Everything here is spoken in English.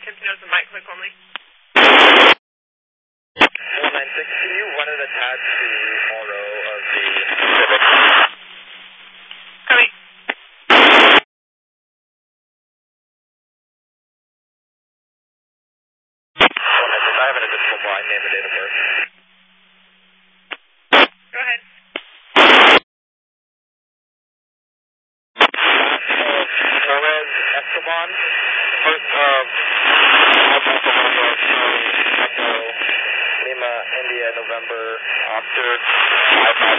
Tempino's and bike click only. 196, can you run it attached to all row of the Civic? Coming. 196, I have an additional blind name and date of birth. Go ahead. Torres Esteban, Lima, India, November, Oscar, 55.